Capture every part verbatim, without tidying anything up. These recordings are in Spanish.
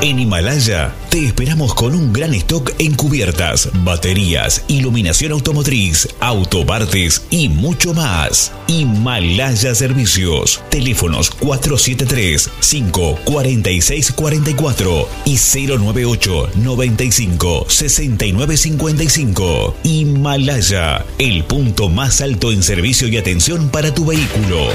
En Himalaya te esperamos con un gran stock en cubiertas, baterías, iluminación automotriz, autopartes y mucho más. Himalaya Servicios. Teléfonos cuatro siete tres, cinco cuatro seis cuatro cuatro y cero nueve ocho, noventa y cinco, sesenta y nueve cincuenta y cinco. Himalaya, el punto más alto en servicio y atención para tu vehículo.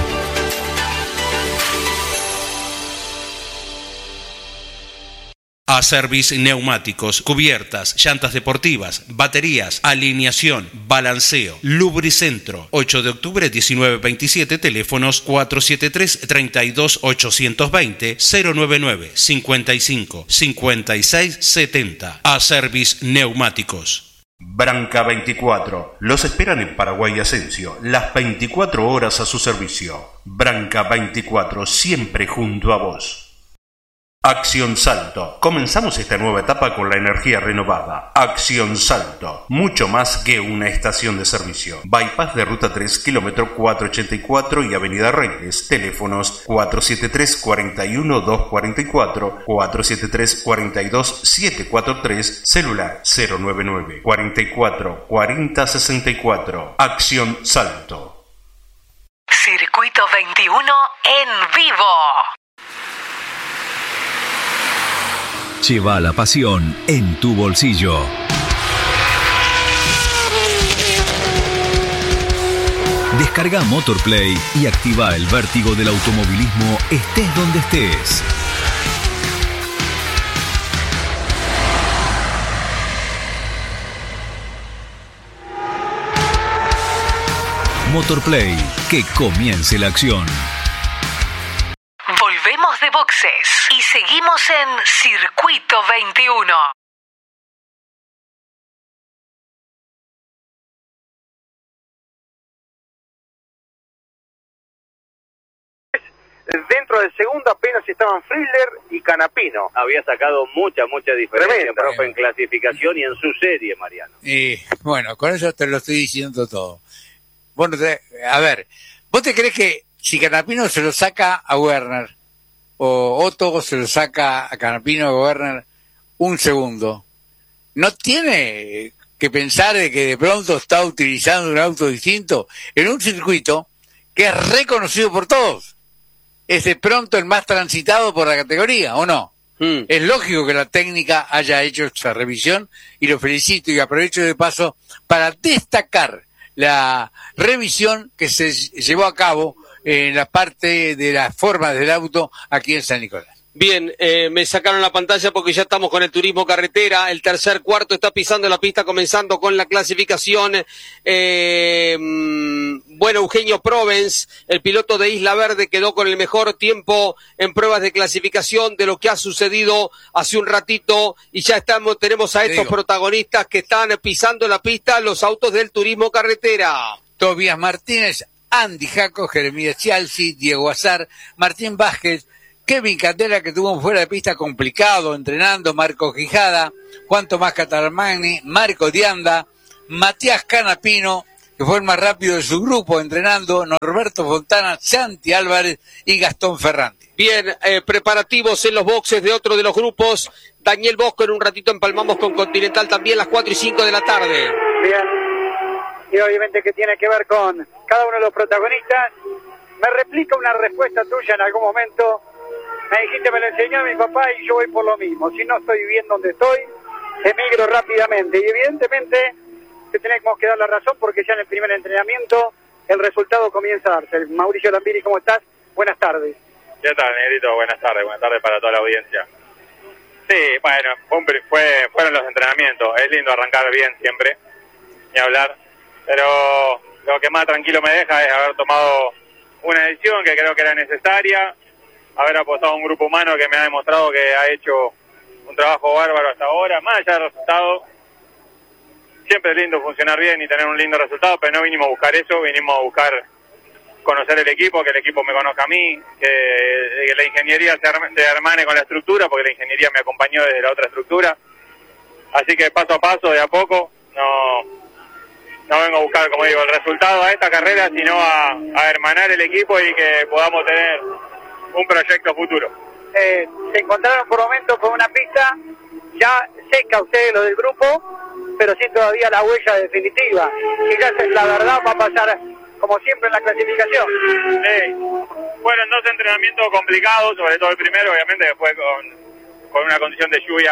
Acervis Neumáticos, cubiertas, llantas deportivas, baterías, alineación, balanceo, lubricentro. ocho de octubre diecinueve veintisiete, teléfonos cuatro siete tres, treinta y dos, ochocientos veinte, cero nueve nueve, cincuenta y cinco, cincuenta y seis setenta. Acervis Neumáticos. Branca veinticuatro. Los esperan en Paraguay Asensio, las veinticuatro horas a su servicio. Branca veinticuatro, siempre junto a vos. Acción Salto. Comenzamos esta nueva etapa con la energía renovada. Acción Salto. Mucho más que una estación de servicio. Bypass de Ruta tres, kilómetro cuatrocientos ochenta y cuatro y Avenida Reyes. Teléfonos cuatro siete tres, cuarenta y uno, doscientos cuarenta y cuatro, cuatro siete tres, cuarenta y dos, setecientos cuarenta y tres, celular cero nueve nueve, cuarenta y cuatro, cuarenta, sesenta y cuatro. Acción Salto. Circuito veintiuno en vivo. Lleva la pasión en tu bolsillo. Descarga Motorplay y activa el vértigo del automovilismo estés donde estés. Motorplay, que comience la acción. Volvemos de boxes y seguimos en Circuito veintiuno. Dentro del segundo apenas estaban Friedler y Canapino. Había sacado mucha, mucha diferencia, Tremenda, profe, en clasificación y en su serie, Mariano. Y bueno, con eso te lo estoy diciendo todo. Bueno, te, a ver, ¿vos te crees que si Canapino se lo saca a Werner, o Otto se lo saca a Canapino o a Werner un segundo, no tiene que pensar de que de pronto está utilizando un auto distinto en un circuito que es reconocido por todos? Es de pronto el más transitado por la categoría, ¿o no? Mm. Es lógico que la técnica haya hecho esta revisión y lo felicito y aprovecho de paso para destacar la revisión que se llevó a cabo en la parte de las formas del auto aquí en San Nicolás. Bien, eh, me sacaron la pantalla porque ya estamos con el turismo carretera. El tercer cuarto está pisando la pista, comenzando con la clasificación. Eh, bueno, Eugenio Provence, el piloto de Isla Verde, quedó con el mejor tiempo en pruebas de clasificación de lo que ha sucedido hace un ratito. Y ya estamos, tenemos a estos protagonistas que están pisando la pista, los autos del turismo carretera. Tobias Martínez, Andy Jaco, Jeremías Cialci, Diego Azar, Martín Vázquez, Kevin Candela, que tuvo un fuera de pista complicado entrenando, Marco Quijada, Juan Tomás Catalmagni, Marco Dianda, Matías Canapino, que fue el más rápido de su grupo entrenando, Norberto Fontana, Santi Álvarez y Gastón Ferrante. Bien, eh, preparativos en los boxes de otro de los grupos. Daniel Bosco, en un ratito empalmamos con Continental también, las cuatro y cinco de la tarde. Bien, y obviamente que tiene que ver con cada uno de los protagonistas. Me replica una respuesta tuya en algún momento. Me dijiste, me lo enseñó mi papá y yo voy por lo mismo. Si no estoy bien donde estoy, emigro rápidamente. Y evidentemente te tenemos que dar la razón porque ya en el primer entrenamiento el resultado comienza a darse. Mauricio Lambiri, ¿cómo estás? Buenas tardes. ¿Qué tal, Negrito? Buenas tardes. Buenas tardes para toda la audiencia. Sí, bueno, fue, un, fue fueron los entrenamientos. Es lindo arrancar bien siempre, ni hablar. Pero lo que más tranquilo me deja es haber tomado una decisión que creo que era necesaria, haber apostado a un grupo humano que me ha demostrado que ha hecho un trabajo bárbaro hasta ahora, más allá del resultado. Siempre es lindo funcionar bien y tener un lindo resultado, pero no vinimos a buscar eso, vinimos a buscar conocer el equipo, que el equipo me conozca a mí, que, que la ingeniería se, se hermane con la estructura, porque la ingeniería me acompañó desde la otra estructura. Así que paso a paso, de a poco, no, no vengo a buscar, como digo, el resultado a esta carrera, sino a, a hermanar el equipo y que podamos tener un proyecto futuro. eh, se encontraron por momentos con una pista ya seca ustedes lo del grupo, pero sin todavía la huella definitiva. Quizás la verdad va a pasar como siempre en la clasificación. Sí. Fueron dos entrenamientos complicados, sobre todo el primero, obviamente, después con, con una condición de lluvia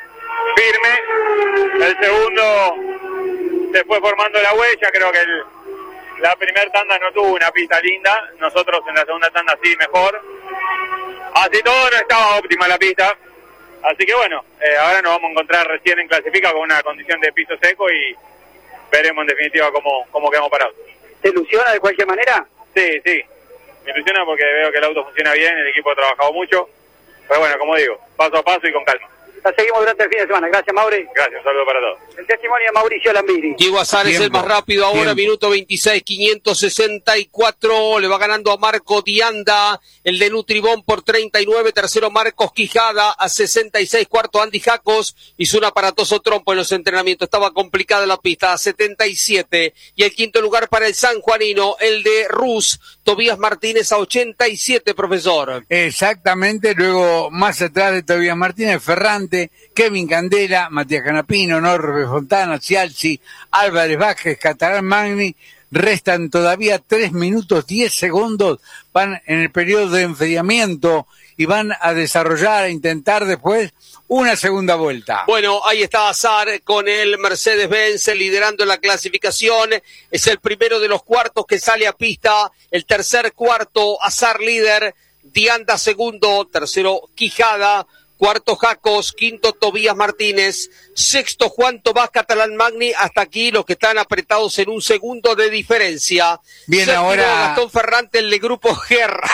firme. El segundo se fue formando la huella, creo que el, la primera tanda no tuvo una pista linda, nosotros en la segunda tanda sí mejor. Así todo no estaba óptima la pista. Así que bueno, eh, ahora nos vamos a encontrar recién en clasifica con una condición de piso seco y veremos en definitiva cómo, cómo quedamos parados. ¿Te ilusiona de cualquier manera? Sí, sí, me ilusiona porque veo que el auto funciona bien, el equipo ha trabajado mucho, pero bueno, como digo, paso a paso y con calma. La seguimos durante el fin de semana. Gracias, Mauri. Gracias, un saludo para todos. El testimonio de Mauricio Lambiri. Diego Azar es el más rápido ahora, Tiempo. Minuto veintiséis, quinientos sesenta y cuatro, le va ganando a Marco Dianda, el de Nutribón por treinta y nueve, tercero Marcos Quijada a sesenta y seis, cuarto Andy Jacos, hizo un aparatoso trompo en los entrenamientos, estaba complicada la pista, a setenta y siete, y el quinto lugar para el sanjuanino, el de Rus, Tobías Martínez a ochenta y siete, profesor. Exactamente, luego más atrás de Tobías Martínez, Ferrante, Kevin Candela, Matías Canapino, Norbe Fontana, Cialci, Álvarez Vázquez, Catalán Magni. Restan todavía tres minutos diez segundos, van en el periodo de enfriamiento y van a desarrollar, a intentar después una segunda vuelta. Bueno, ahí está Azar con el Mercedes-Benz liderando la clasificación, es el primero de los cuartos que sale a pista, el tercer cuarto Azar líder, Dianda segundo, tercero Quijada, cuarto Jacos, quinto Tobías Martínez, sexto Juan Tomás Catalán Magni, hasta aquí los que están apretados en un segundo de diferencia. Bien, Séptimo, ahora Gastón Ferrante, el de Grupo Guerra.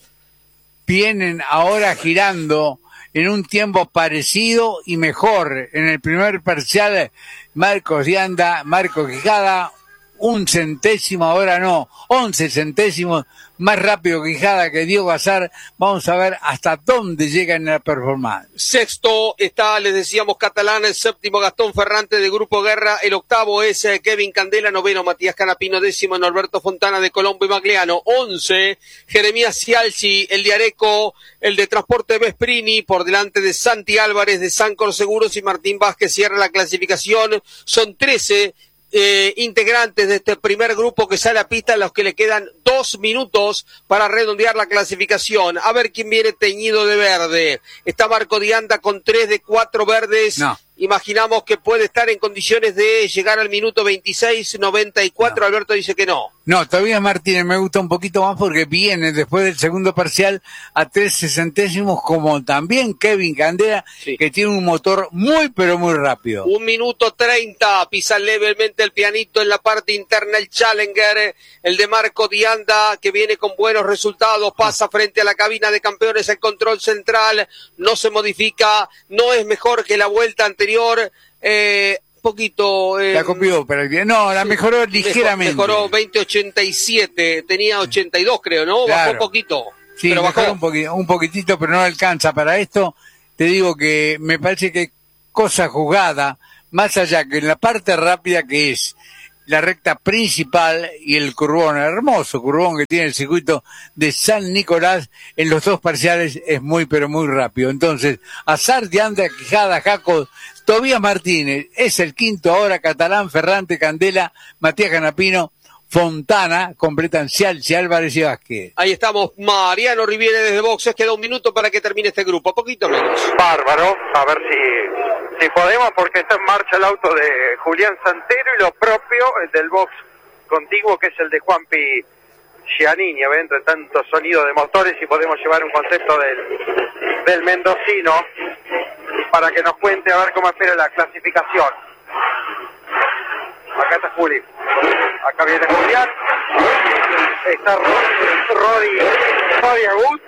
Vienen ahora girando en un tiempo parecido y mejor. En el primer parcial, Marcos Dianda, Marco Quijada, un centésimo, ahora no, once centésimos, más rápido Quijada que Diego Azar. Vamos a ver hasta dónde llega en la performance. Sexto está, les decíamos, Catalán, el séptimo Gastón Ferrante de Grupo Guerra, el octavo es eh, Kevin Candela, noveno Matías Canapino, décimo Norberto Fontana de Colombo y Magliano, once Jeremías Cialci, el de Areco, el de Transporte Vesprini, por delante de Santi Álvarez de Sancor Seguros y Martín Vázquez cierra la clasificación, son trece Eh, integrantes de este primer grupo que sale a pista, a los que le quedan dos minutos para redondear la clasificación. A ver quién viene teñido de verde. Está Marco Dianda con tres de cuatro verdes. No. Imaginamos que puede estar en condiciones de llegar al minuto veintiséis noventa y cuatro. No. Alberto dice que no. No, todavía Martínez me gusta un poquito más porque viene después del segundo parcial a tres sesentésimos, como también Kevin Candela, sí, que tiene un motor muy pero muy rápido. Un minuto treinta, pisa levemente el pianito en la parte interna el Challenger, el de Marco Dianda, que viene con buenos resultados, pasa frente a la cabina de campeones, el control central, no se modifica, no es mejor que la vuelta anterior. Eh, poquito eh, la copió, pero no, la mejoró sí, ligeramente. Mejoró veinte ochenta y siete, tenía ochenta y dos creo, ¿no? Claro. Bajó un poquito. Sí, pero bajó bajó un poquitito, un poquitito, pero no alcanza para esto. Te digo que me parece que cosa jugada, más allá que en la parte rápida que es la recta principal y el curvón, hermoso curvón que tiene el circuito de San Nicolás, en los dos parciales es muy pero muy rápido. Entonces, Azar, Dianda, Quijada, Jaco, Tobías Martínez, es el quinto ahora, Catalán, Ferrante, Candela, Matías Canapino, Fontana, completan Cialci, Álvarez y Vázquez. Ahí estamos, Mariano Riviere desde boxes, queda un minuto para que termine este grupo, poquito menos. Bárbaro, a ver si, si podemos, porque está en marcha el auto de Julián Santero y lo propio el del box contiguo, que es el de Juanpi Giannini, a ver, entre tanto sonido de motores, si podemos llevar un concepto del, del mendocino, para que nos cuente a ver cómo espera la clasificación. Acá está Juli, acá viene Julián, está Rodi, Rodi Agut.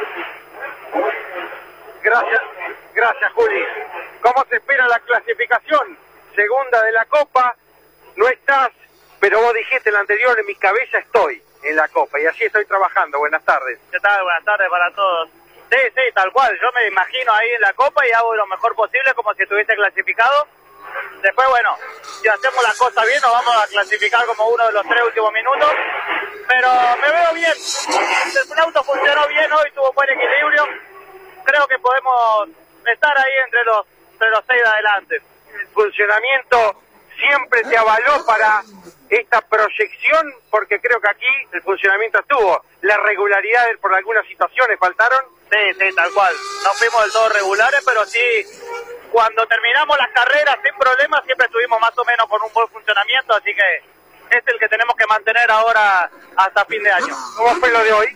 Gracias, gracias Juli. ¿Cómo se espera la clasificación? Segunda de la Copa, no estás, pero vos dijiste en la anterior, en mi cabeza estoy en la Copa y así estoy trabajando. Buenas tardes. ¿Qué tal? Buenas tardes para todos. Sí, sí, tal cual, yo me imagino ahí en la Copa y hago lo mejor posible como si estuviese clasificado. Después, bueno, si hacemos la cosa bien, nos vamos a clasificar como uno de los tres últimos minutos. Pero me veo bien. El auto funcionó bien hoy, tuvo buen equilibrio. creo que podemos estar ahí entre los, entre los seis de adelante. El funcionamiento siempre te avaló para esta proyección, porque creo que aquí el funcionamiento estuvo. Las regularidades por algunas situaciones faltaron. Sí, sí, tal cual. No fuimos del todo regulares, pero sí, cuando terminamos las carreras sin problemas, siempre estuvimos más o menos con un buen funcionamiento, así que es el que tenemos que mantener ahora hasta fin de año. ¿Cómo fue lo de hoy?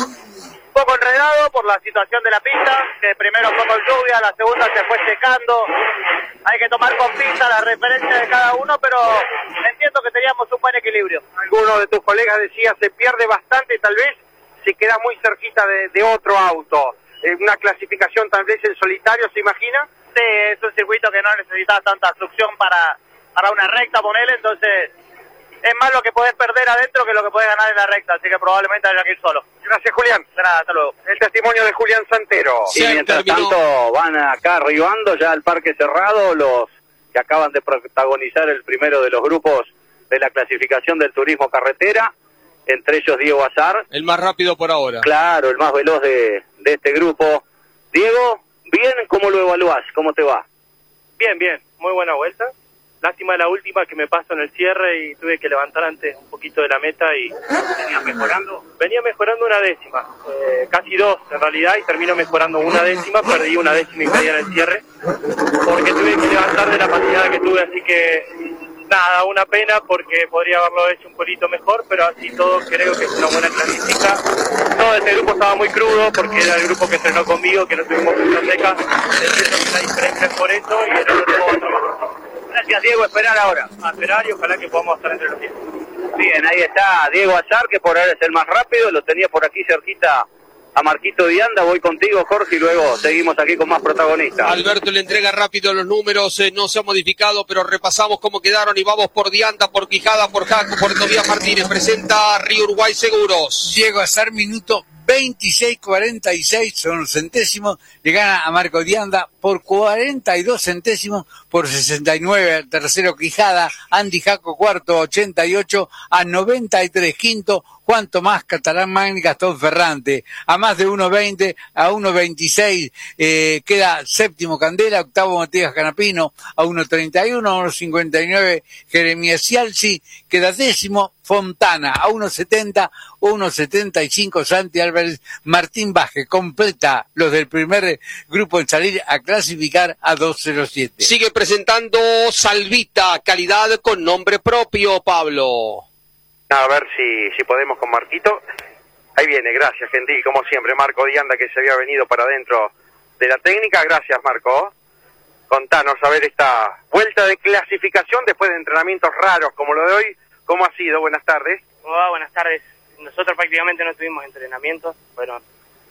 Un poco enredado por la situación de la pista, que primero fue con lluvia, la segunda se fue secando. Hay que tomar con pinza la referencia de cada uno, pero entiendo que teníamos un buen equilibrio. Alguno de tus colegas decía se pierde bastante, tal vez se queda muy cerquita de, de otro auto. Eh, una clasificación tal vez en solitario, ¿se imagina? Sí, es un circuito que no necesita tanta obstrucción para, para una recta, ponele, entonces es más lo que podés perder adentro que lo que podés ganar en la recta, así que probablemente haya que ir solo. Gracias, Julián. De nada, hasta luego. El testimonio de Julián Santero. Y mientras tanto van acá arribando ya al parque cerrado los que acaban de protagonizar el primero de los grupos de la clasificación del turismo carretera, entre ellos Diego Azar. El más rápido por ahora. Claro, el más veloz de, de este grupo. Diego, bien, ¿cómo lo evaluás? ¿Cómo te va? Bien, bien, muy buena vuelta. Lástima la última que me pasó en el cierre y tuve que levantar antes un poquito de la meta y... ¿Venías mejorando? Venía mejorando una décima, eh, casi dos en realidad, y termino mejorando una décima, perdí una décima y media en el cierre, porque tuve que levantar de la patinada que tuve, así que nada, una pena porque podría haberlo hecho un poquito mejor, pero así todo creo que es una buena clasífica. Todo este grupo estaba muy crudo porque era el grupo que entrenó conmigo, que no tuvimos mucha seca, entiendo que la diferencia es por eso y el otro tuvo trabajo. Gracias, Diego. Esperar ahora. A esperar y ojalá que podamos estar entre los diez. Bien, ahí está Diego Azar, que por ahora es el más rápido. Lo tenía por aquí cerquita a Marquito Dianda. Voy contigo, Jorge, y luego seguimos aquí con más protagonistas. Alberto le entrega rápido los números. Eh, no se ha modificado, pero repasamos cómo quedaron y vamos por Dianda, por Quijada, por Jaco, por Tobías Martínez. Presenta Río Uruguay Seguros. Diego Azar, minuto veintiséis cuarenta y seis, son los centésimos, le gana a Marco Dianda por cuarenta y dos centésimos, por sesenta y nueve, tercero Quijada, Andy Jaco cuarto, ochenta y ocho, a noventa y tres quinto, Juan Tomás Catalán Magni, Gastón Ferrante, a más de uno veinte, a uno veintiséis, eh, queda séptimo Candela, octavo Matías Canapino, a uno treinta y uno, a uno cincuenta y nueve, Jeremías Cialci, queda décimo Fontana, a uno setenta, uno setenta y cinco Santi Álvarez, Martín Baje, completa los del primer grupo en salir a clasificar a dos cero siete. Sigue presentando Salvita, calidad con nombre propio, Pablo. A ver si, si podemos con Marquito. Ahí viene, gracias, gentil, como siempre, Marco Dianda, que se había venido para adentro de la técnica. Gracias, Marco. Contanos, a ver, esta vuelta de clasificación después de entrenamientos raros como lo de hoy, ¿cómo ha sido? Buenas tardes. Hola, buenas tardes. Nosotros prácticamente no tuvimos entrenamientos, fueron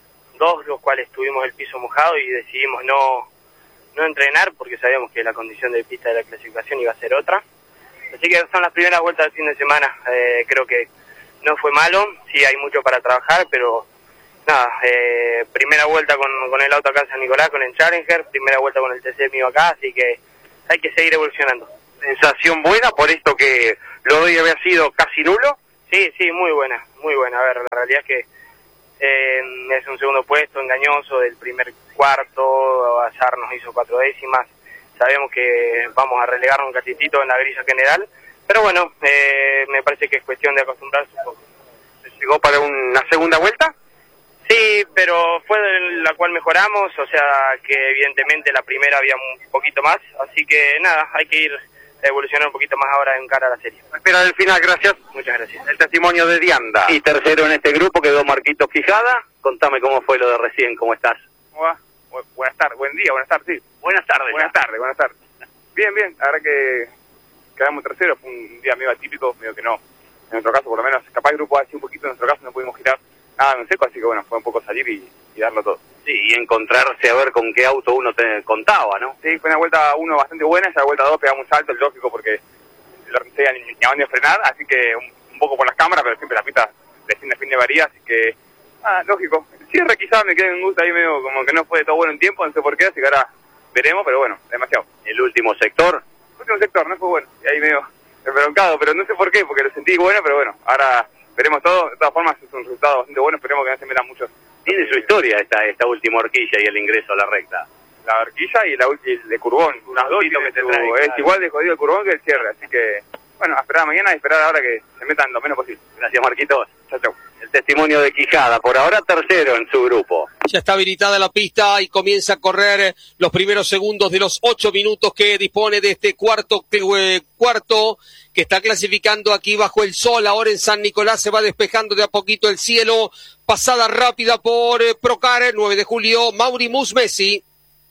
dos los cuales tuvimos el piso mojado y decidimos no, no entrenar porque sabíamos que la condición de pista de la clasificación iba a ser otra. Así que son las primeras vueltas del fin de semana. Eh, creo que no fue malo, sí hay mucho para trabajar, pero nada, eh, primera vuelta con, con el auto acá en San Nicolás, con el Challenger, primera vuelta con el T C mío acá, así que hay que seguir evolucionando. ¿Sensación buena por esto que lo de hoy había sido casi nulo? Sí, sí, muy buena, muy buena. A ver, la realidad es que eh, es un segundo puesto engañoso del primer cuarto, Azar nos hizo cuatro décimas. Sabemos que vamos a relegarnos un cachitito en la grilla general, pero bueno, eh, me parece que es cuestión de acostumbrarse un poco. ¿Llegó para una segunda vuelta? Sí, pero fue de la cual mejoramos, o sea que evidentemente la primera había un poquito más, así que nada, hay que ir evolucionando un poquito más ahora en cara a la serie. Espera del final, gracias. Muchas gracias. El testimonio de Dianda. Y tercero en este grupo quedó Marquito Quijada. Contame cómo fue lo de recién, ¿cómo estás? ¿Cómo va? Bu- buenas tardes, buen día, buenas tardes, sí. Buenas tardes. Buenas ya. tardes, buenas tardes. Bien, bien, la verdad que quedamos terceros, fue un día medio atípico, medio que no. En nuestro caso, por lo menos, capaz el grupo ha sido un poquito, en nuestro caso no pudimos girar nada en seco, así que bueno, fue un poco salir y, y darlo todo. Sí, y encontrarse a ver con qué auto uno te contaba, ¿no? Sí, fue una vuelta uno bastante buena, ya la vuelta dos pegamos un salto, lógico, porque no tenía ni, ni a dónde frenar, así que un, un poco por las cámaras, pero siempre la pista de fin de fin de varía, así que, ah, lógico. El cierre quizás me quedé en gusto ahí medio como que no fue todo bueno en tiempo, no sé por qué, así que ahora veremos, pero bueno, demasiado. El último sector. El último sector no fue bueno, y ahí medio embroncado, pero no sé por qué, porque lo sentí bueno, pero bueno, ahora veremos todo. De todas formas es un resultado bastante bueno, esperemos que no se metan muchos tiene su historia esta esta última horquilla y el ingreso a la recta. La horquilla y la última de Curbón, Unas dos tiene que te su- trae, es claro. igual de jodido el Curbón que el cierre, así que, bueno, a esperar mañana y esperar ahora que se metan lo menos posible. Gracias, Marquitos. Chau, chau. El testimonio de Quijada, por ahora tercero en su grupo. Ya está habilitada la pista y comienza a correr los primeros segundos de los ocho minutos que dispone de este cuarto, eh, cuarto que está clasificando aquí bajo el sol. Ahora en San Nicolás se va despejando de a poquito el cielo. Pasada rápida por eh, Procar, nueve de julio, Mauri Musmesi.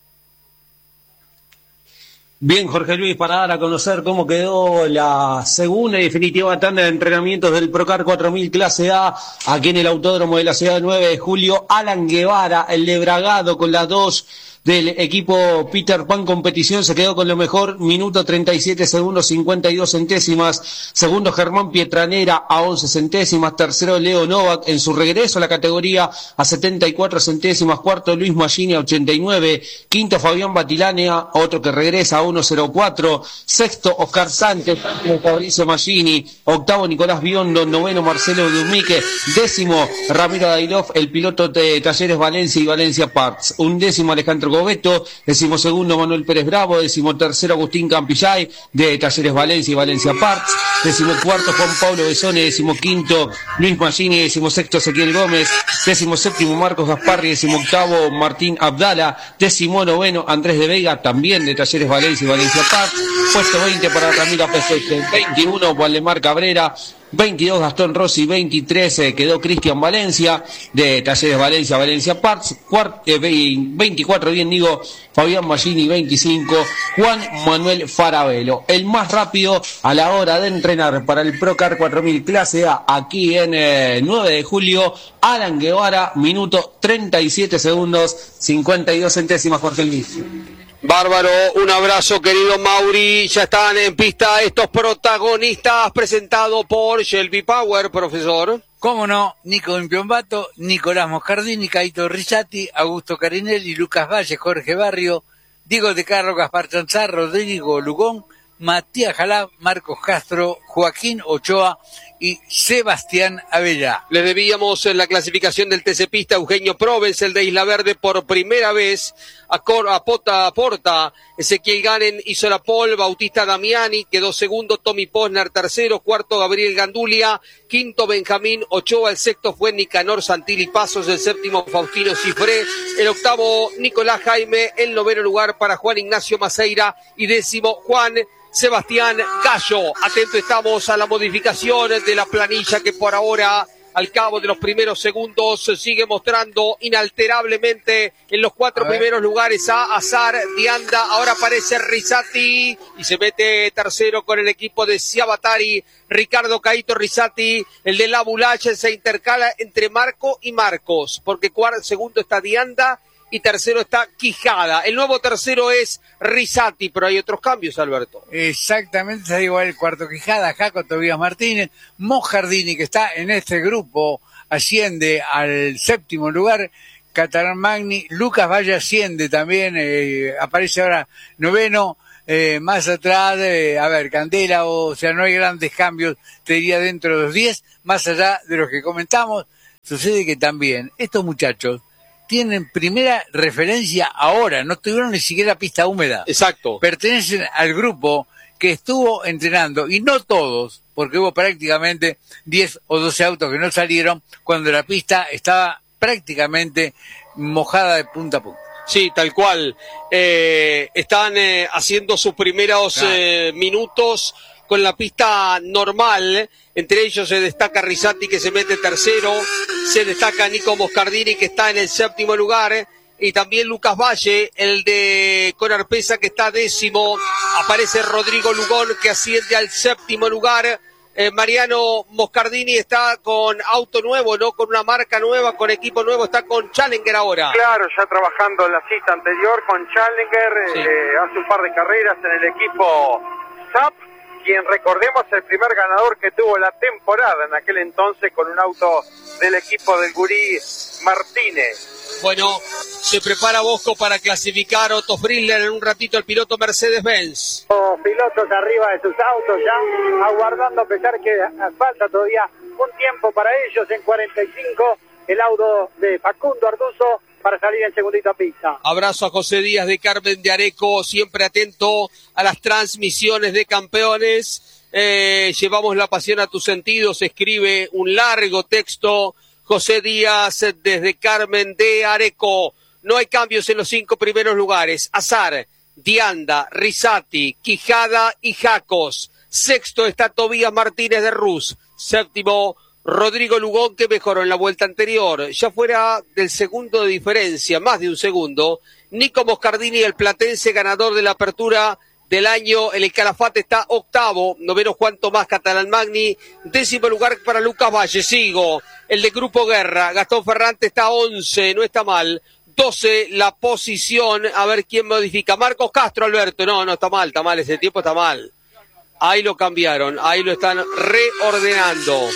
Bien, Jorge Luis, para dar a conocer cómo quedó la segunda y definitiva tanda de entrenamientos del Procar cuatro mil Clase A, aquí en el Autódromo de la ciudad de nueve de julio, Alan Guevara, el de Bragado, con las dos del equipo Peter Pan Competición, se quedó con lo mejor, minuto treinta y siete segundos cincuenta y dos centésimas, segundo Germán Pietranera a once centésimas, tercero Leo Novak en su regreso a la categoría a setenta y cuatro centésimas, cuarto Luis Magini a ochenta y nueve, quinto Fabián Batilánea, otro que regresa a uno cero cuatro, sexto Oscar Sánchez, Fabricio Magini, octavo Nicolás Biondo, noveno Marcelo Dumique, décimo Ramiro Dailov, el piloto de Talleres Valencia y Valencia Parts, undécimo Alejandro Gobeto, decimosegundo Manuel Pérez Bravo, decimotercero Agustín Campillay de Talleres Valencia y Valencia Parts, decimocuarto Juan Pablo Besone, decimoquinto Luis Magini, decimosexto Ezequiel Gómez, decimoséptimo Marcos Gasparri, decimoctavo Martín Abdala, decimonoveno Andrés de Vega, también de Talleres Valencia y Valencia Parts, puesto veinte para Ramiro Pesete, veintiuno Waldemar Cabrera, veintidós Gastón Rossi, veintitrés eh, quedó Cristian Valencia de Talleres Valencia, Valencia Parts, cuart, eh, veinticuatro bien digo Fabián Magini, veinticinco Juan Manuel Farabelo. El más rápido a la hora de entrenar para el Procar cuatro mil Clase A aquí en eh, nueve de julio, Alan Guevara, minuto treinta y siete segundos cincuenta y dos centésimas, Jorge Luis. Bárbaro, un abrazo querido Mauri, ya están en pista estos protagonistas presentados por Shelby Power, profesor. Cómo no, Nico Impiombato, Nicolás Moscardini, Caito Rizzati, Augusto Carinelli, Lucas Valle, Jorge Barrio, Diego de Carlo, Gaspar Chanzar, Rodrigo Lugón, Matías Jalab, Marcos Castro, Joaquín Ochoa y Sebastián Avellá. Les debíamos en la clasificación del T C Pista Eugenio Provence, el de Isla Verde, por primera vez a, Cor, a Pota a Porta, Ezequiel Ganen hizo la pole, Bautista Damiani quedó segundo, Tommy Posner tercero, cuarto Gabriel Gandulia, quinto Benjamín Ochoa, el sexto fue Nicanor Santilli Pasos, el séptimo Faustino Cifré, el octavo Nicolás Jaime, el noveno lugar para Juan Ignacio Maceira y décimo Juan Sebastián Gallo. Atento estamos a la modificación de la planilla que por ahora, al cabo de los primeros segundos, sigue mostrando inalterablemente en los cuatro primeros lugares a Azar, Dianda, ahora aparece Rizzati y se mete tercero con el equipo de Ciabatari, Ricardo Caito Rizzati, el de la Bulache se intercala entre Marco y Marcos, porque cuarto, segundo está Dianda y tercero está Quijada. El nuevo tercero es Rizzati, pero hay otros cambios, Alberto. Exactamente, está igual el cuarto Quijada, Jaco Tobías Martínez, Moscardini, que está en este grupo, asciende al séptimo lugar, Catalán Magni, Lucas Valle asciende también, eh, aparece ahora noveno, eh, más atrás, eh, a ver, Candela, o sea, no hay grandes cambios, te diría dentro de los diez, más allá de los que comentamos. Sucede que también estos muchachos tienen primera referencia ahora, no tuvieron ni siquiera pista húmeda. Exacto. Pertenecen al grupo que estuvo entrenando, y no todos, porque hubo prácticamente diez o doce autos que no salieron cuando la pista estaba prácticamente mojada de punta a punta. Sí, tal cual. Eh, están eh, haciendo sus primeros claro. eh, minutos con la pista normal. Entre ellos se destaca Rizzati, que se mete tercero, se destaca Nico Moscardini, que está en el séptimo lugar, y también Lucas Valle, el de Conarpesa, que está décimo. Aparece Rodrigo Lugón, que asciende al séptimo lugar. Eh, Mariano Moscardini está con auto nuevo, ¿no? Con una marca nueva, con equipo nuevo, está con Challenger ahora. Claro, ya trabajando en la cita anterior con Challenger, sí. eh, hace un par de carreras en el equipo S A P, quien recordemos el primer ganador que tuvo la temporada en aquel entonces con un auto del equipo del Gurí Martínez. Bueno, se prepara Bosco para clasificar Otto Friedler en un ratito, el piloto Mercedes-Benz. Los pilotos arriba de sus autos ya aguardando, a pesar que falta todavía un tiempo para ellos en cuarenta y cinco el auto de Facundo Arduzo para salir en segundita pista. Abrazo a José Díaz de Carmen de Areco, siempre atento a las transmisiones de campeones. Eh, llevamos la pasión a tus sentidos, escribe un largo texto José Díaz desde Carmen de Areco. No hay cambios en los cinco primeros lugares. Azar, Dianda, Risati, Quijada y Jacos. Sexto está Tobías Martínez de Rus. Séptimo, Rodrigo Lugón, que mejoró en la vuelta anterior. Ya fuera del segundo de diferencia, más de un segundo. Nico Moscardini, el platense ganador de la apertura del año. En el Calafate está octavo. Noveno Juan Tomás Catalán Magni. Décimo lugar para Lucas Valle. Sigo. El de Grupo Guerra. Gastón Ferrante está once. No está mal. doce la posición. A ver quién modifica. Marcos Castro, Alberto. No, no está mal. Está mal. Ese tiempo está mal. Ahí lo cambiaron. Ahí lo están reordenando.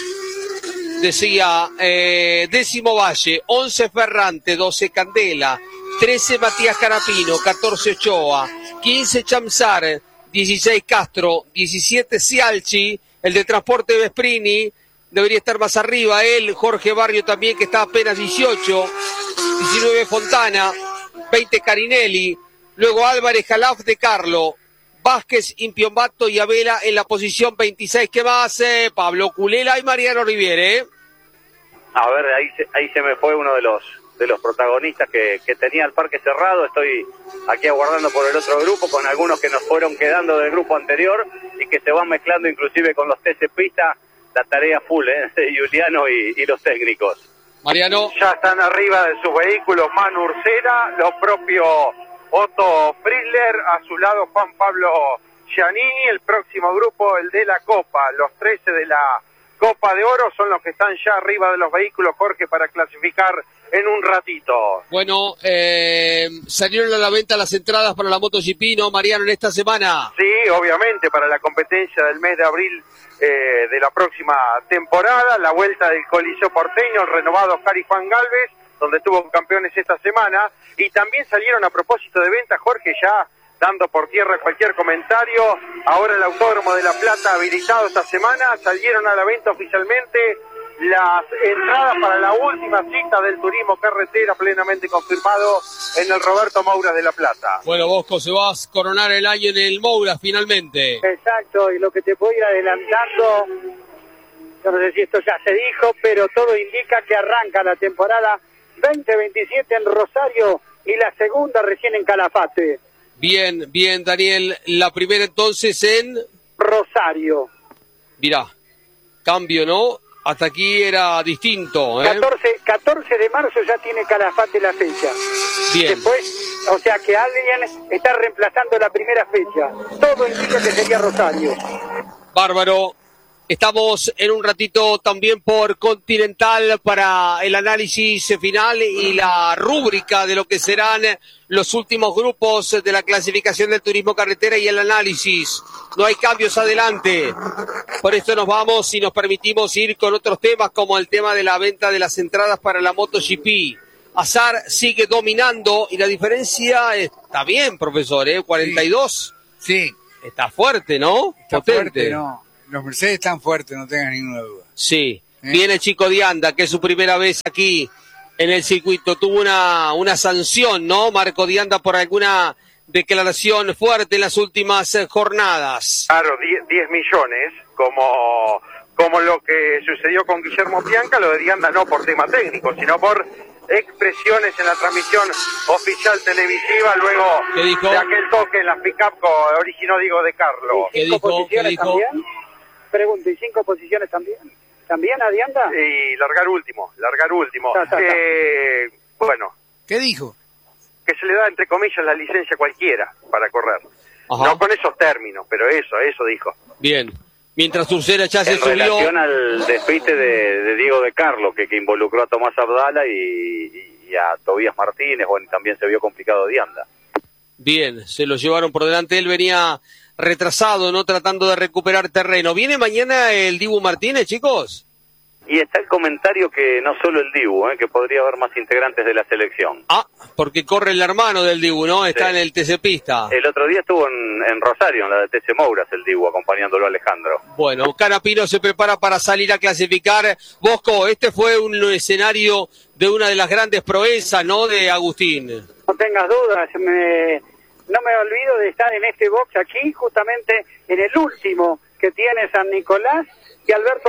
Decía, eh, décimo Valle, once Ferrante, doce Candela, trece Matías Canapino, catorce Ochoa, quince Chamsar, dieciséis Castro, diecisiete Cialchi, el de Transporte Vesprini, debería estar más arriba él, Jorge Barrio también, que está apenas dieciocho, diecinueve Fontana, veinte Carinelli, luego Álvarez Jalaf de Carlo, Vázquez, Impiombato y Abela en la posición veintiséis. ¿Qué más? Eh, Pablo Culela y Mariano Riviere. ¿eh? A ver, ahí se, ahí se me fue uno de los de los protagonistas que, que tenía el parque cerrado. Estoy aquí aguardando por el otro grupo, con algunos que nos fueron quedando del grupo anterior y que se van mezclando inclusive con los T C Pista. La tarea full, ¿eh? De Juliano y, y los técnicos. Mariano. Ya están arriba de sus vehículos Manu Ursera, los propios Otto Friedler, a su lado Juan Pablo Giannini, el próximo grupo, el de la Copa, los trece de la Copa de Oro son los que están ya arriba de los vehículos, Jorge, para clasificar en un ratito. Bueno, eh, salieron a la venta las entradas para la MotoGP, ¿no, Mariano, en esta semana? Sí, obviamente, para la competencia del mes de abril eh, de la próxima temporada, la vuelta del Coliseo Porteño, el renovado Jari Juan Galvez, donde tuvo campeones esta semana, y también salieron a propósito de venta, Jorge, ya dando por tierra cualquier comentario, ahora el Autódromo de La Plata habilitado esta semana, salieron a la venta oficialmente las entradas para la última cita del turismo carretera plenamente confirmado en el Roberto Moura de La Plata. Bueno, Bosco, se va a coronar el año en el Moura finalmente. Exacto, y lo que te puedo ir adelantando, yo no sé si esto ya se dijo, pero todo indica que arranca la temporada veinte veintisiete en Rosario y la segunda recién en Calafate. Bien, bien, Daniel. La primera entonces en Rosario. Mirá, cambio, ¿no? Hasta aquí era distinto, ¿eh? catorce, catorce de marzo ya tiene Calafate la fecha. Bien. Después, o sea que alguien está reemplazando la primera fecha. Todo indica que sería Rosario. Bárbaro. Estamos en un ratito también por Continental para el análisis final y la rúbrica de lo que serán los últimos grupos de la clasificación del turismo carretera y el análisis. No hay cambios adelante. Por esto nos vamos y nos permitimos ir con otros temas como el tema de la venta de las entradas para la MotoGP. Azar sigue dominando y la diferencia está bien, profesor, ¿eh? cuarenta y dos. Sí. Está fuerte, ¿no? Está Potente. fuerte, ¿no? Los Mercedes están fuertes, no tengas ninguna duda. Sí, ¿Eh? Viene Chico Dianda, que es su primera vez aquí en el circuito. Tuvo una, una sanción, ¿no, Marco Dianda, por alguna declaración fuerte en las últimas jornadas? Claro, diez millones, como, como lo que sucedió con Guillermo Bianca, lo de Dianda no por tema técnico, sino por expresiones en la transmisión oficial televisiva luego de aquel toque en la pick-up que originó Diego de Carlo. ¿Qué dijo? ¿Qué dijo? También? Pregunto, ¿y cinco posiciones también? ¿También a Dianda? Y largar último, largar último. Ta, ta, ta. Eh, bueno. ¿Qué dijo? Que se le da, entre comillas, la licencia a cualquiera para correr. Ajá. No con esos términos, pero eso, eso dijo. Bien. Mientras Ursera ya se en subió... En relación al despiste de, de Diego de Carlo, que, que involucró a Tomás Abdala y, y a Tobías Martínez, bueno, también se vio complicado Dianda. Bien, se lo llevaron por delante, él venía retrasado, ¿no? Tratando de recuperar terreno. ¿Viene mañana el Dibu Martínez, chicos? Y está el comentario que no solo el Dibu, eh, que podría haber más integrantes de la selección. Ah, porque corre el hermano del Dibu, ¿no? Está sí. en el T C Pista. El otro día estuvo en, en Rosario, en la de T C Mouras, el Dibu, acompañándolo a Alejandro. Bueno, Canapino se prepara para salir a clasificar. Bosco, este fue un escenario de una de las grandes proezas, ¿no?, de Agustín. No tengas dudas, me, no me olvido de estar en este box aquí, justamente en el último que tiene San Nicolás, y Alberto...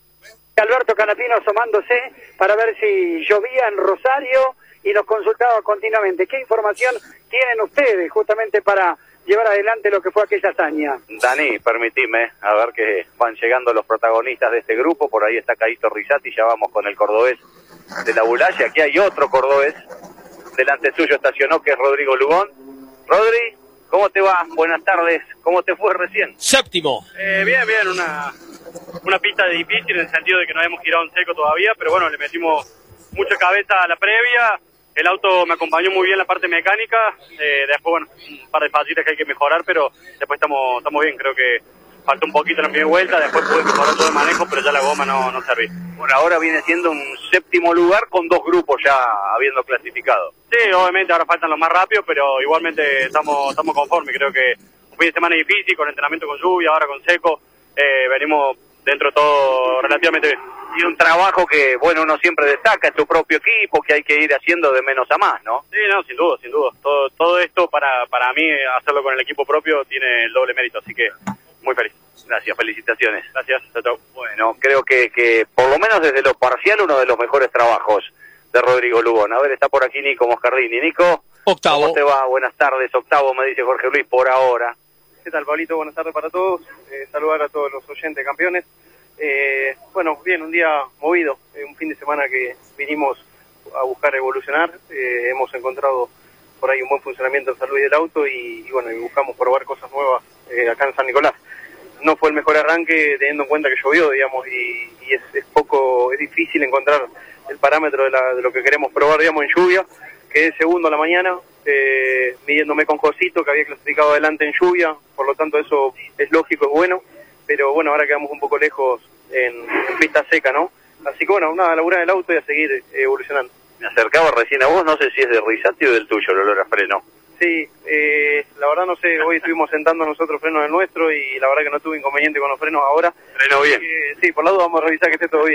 Alberto Canapino asomándose para ver si llovía en Rosario y nos consultaba continuamente. ¿Qué información tienen ustedes justamente para llevar adelante lo que fue aquella hazaña? Dani, permitime, a ver que van llegando los protagonistas de este grupo. Por ahí está Caíto Rizzati, ya vamos con el cordobés de la Bulaya. Aquí hay otro cordobés, delante suyo estacionó, que es Rodrigo Lugón. Rodri, ¿cómo te va? Buenas tardes, ¿cómo te fue recién? Séptimo. Eh, bien, bien, una... una pista difícil en el sentido de que no habíamos girado en seco todavía, pero bueno, le metimos mucha cabeza a la previa, el auto me acompañó muy bien la parte mecánica, eh, después bueno, un par de pasitas que hay que mejorar, pero después estamos estamos bien, creo que faltó un poquito en la primera vuelta, después pude mejorar todo el manejo, pero ya la goma no, no servía. Bueno, ahora viene siendo un séptimo lugar con dos grupos ya habiendo clasificado. Sí, obviamente ahora faltan los más rápidos, pero igualmente estamos, estamos conformes, creo que un fin de semana difícil, con entrenamiento con lluvia, ahora con seco. Eh, venimos dentro de todo relativamente bien. Y un trabajo que, bueno, uno siempre destaca, es tu propio equipo, que hay que ir haciendo de menos a más, ¿no? Sí, no, sin duda, sin duda. Todo, todo esto para, para mí, hacerlo con el equipo propio, tiene el doble mérito, así que muy feliz. Gracias, felicitaciones. Gracias, chao, chao. Bueno, creo que, que por lo menos desde lo parcial, uno de los mejores trabajos de Rodrigo Lugón. A ver, está por aquí Nico Moscardini. Nico, octavo. ¿Cómo te va? Buenas tardes, octavo, me dice Jorge Luis, por ahora. ¿Qué tal, Pablito? Buenas tardes para todos. Eh, saludar a todos los oyentes campeones. Eh, bueno, bien, un día movido, eh, un fin de semana que vinimos a buscar evolucionar. Eh, hemos encontrado por ahí un buen funcionamiento en San Luis del auto y, y bueno, y buscamos probar cosas nuevas eh, acá en San Nicolás. No fue el mejor arranque teniendo en cuenta que llovió, digamos, y, y es, es poco, es difícil encontrar el parámetro de, la, de lo que queremos probar, digamos, en lluvia. Quedé segundo a la mañana, eh, midiéndome con Josito, que había clasificado adelante en lluvia, por lo tanto eso es lógico, es bueno, pero bueno, ahora quedamos un poco lejos en, en pista seca, ¿no? Así que bueno, nada, a laburar el auto y a seguir eh, evolucionando. Me acercaba recién a vos, no sé si es de Rizzati o del tuyo el olor a freno. Sí, eh, la verdad no sé, hoy estuvimos sentando nosotros frenos del nuestro y la verdad que no tuve inconveniente con los frenos ahora. Freno bien. Eh, sí, por la duda vamos a revisar que esté todo bien.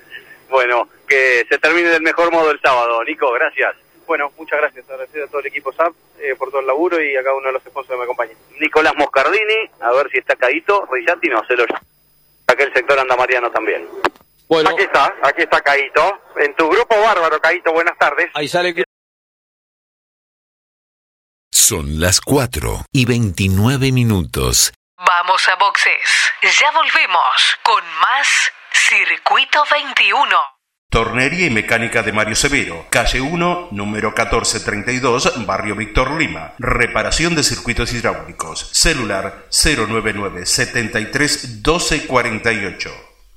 Bueno, que se termine del mejor modo el sábado. Nico, gracias. Bueno, muchas gracias. Agradecer a todo el equipo S A P eh, por todo el laburo y a cada uno de los sponsors que me acompañan. Nicolás Moscardini, a ver si está Caíto. Rizzati no, se lo llama. Aquel sector anda Mariano también. Bueno. Aquí está, aquí está Caíto. En tu grupo bárbaro, Caíto, buenas tardes. Ahí sale. Son las cuatro y veintinueve minutos. Vamos a boxes. Ya volvemos con más Circuito veintiuno. Tornería y mecánica de Mario Severo, calle uno, número catorce treinta y dos, barrio Víctor Lima. Reparación de circuitos hidráulicos. Celular cero nueve nueve, setenta y tres, doce cuarenta y ocho.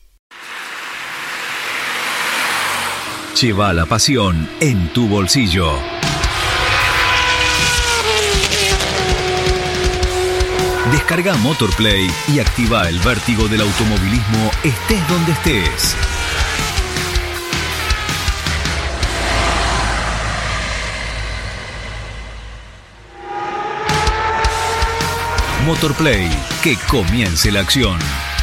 Lleva la pasión en tu bolsillo. Descarga Motorplay y activa el vértigo del automovilismo estés donde estés. Motorplay, que comience la acción.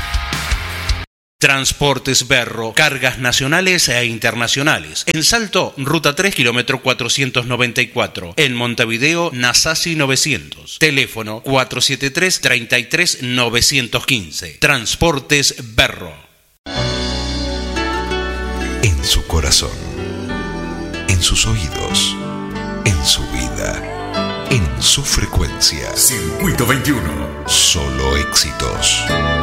Transportes Berro, cargas nacionales e internacionales. En Salto, ruta tres, kilómetro cuatrocientos noventa y cuatro. En Montevideo, Nasasi novecientos. Teléfono cuatro siete tres, treinta y tres, novecientos quince. Transportes Berro. En su corazón, en sus oídos, en su vida, en su frecuencia. Circuito veintiuno. Solo éxitos.